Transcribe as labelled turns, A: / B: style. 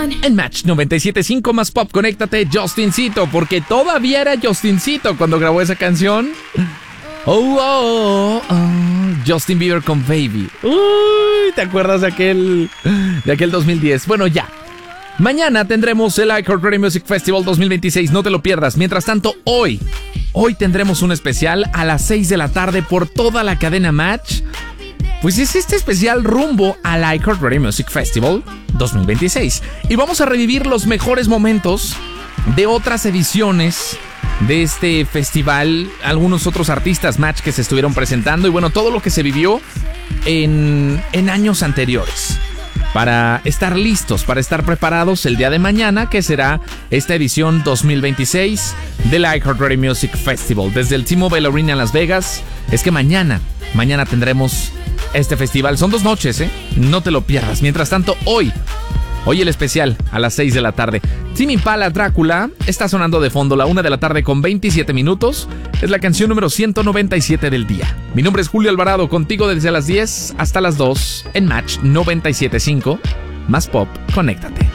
A: En Match 97.5 más pop, conéctate, Justincito, porque todavía era Justincito cuando grabó esa canción. Justin Bieber con Baby. Uy, ¿te acuerdas de aquel 2010? Bueno, ya. Mañana tendremos el iHeartRadio Music Festival 2026, no te lo pierdas. Mientras tanto, hoy tendremos un especial a las 6 de la tarde por toda la cadena Match. Pues es este especial rumbo al iHeartRadio Music Festival 2026. Y vamos a revivir los mejores momentos de otras ediciones de este festival, algunos otros artistas Match que se estuvieron presentando y bueno, todo lo que se vivió en años anteriores. Para estar listos, para estar preparados el día de mañana, que será esta edición 2026 del iHeartRadio Music Festival. Desde el T-Mobile Arena en Las Vegas, es que mañana tendremos este festival. Son 2 noches, no te lo pierdas. Mientras tanto, hoy el especial a las 6 de la tarde. Tame Impala, Drácula, está sonando de fondo, la 1 de la tarde con 27 minutos. Es la canción número 197 del día. Mi nombre es Julio Alvarado, contigo desde las 10 hasta las 2 en Match 97.5. Más pop, conéctate.